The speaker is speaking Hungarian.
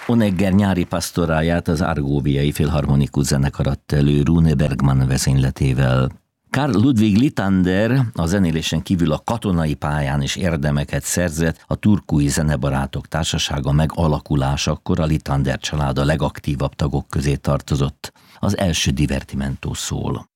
Onegger nyári pastoráját az Argóviai Filharmonikus zenekar adta elő Rune Bergman vezényletével. Karl Ludwig Littander a zenélésen kívül a katonai pályán is érdemeket szerzett, a Turkui Zenebarátok Társasága megalakulásakor a Littander család a legaktívabb tagok közé tartozott. Az első divertimentó szól.